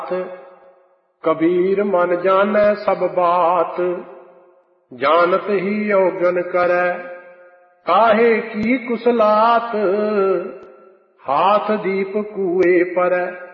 कबीर मन जानै सब बात, जानत ही औगन करै काहे की कुसलात। हाथ दीप कुए परै